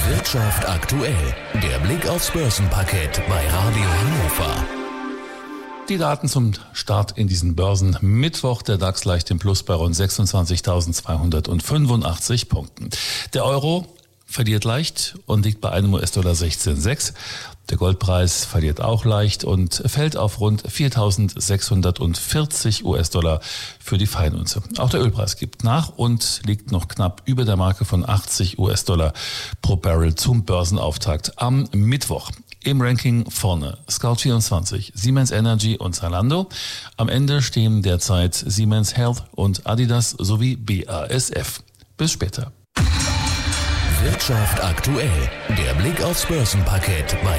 Wirtschaft aktuell. Der Blick aufs Börsenparkett bei Radio Hannover. Die Daten zum Start in diesen Börsen. Mittwoch, der DAX leicht im Plus bei rund 26.285 Punkten. Der Euro verliert leicht und liegt bei einem US-Dollar 16,6. Der Goldpreis verliert auch leicht und fällt auf rund 4.640 US-Dollar für die Feinunze. Auch der Ölpreis gibt nach und liegt noch knapp über der Marke von 80 US-Dollar pro Barrel zum Börsenauftakt am Mittwoch. Im Ranking vorne Scout24, Siemens Energy und Zalando. Am Ende stehen derzeit Siemens Health und Adidas sowie BASF. Bis später. Wirtschaft aktuell. Der Blick aufs Börsenparkett bei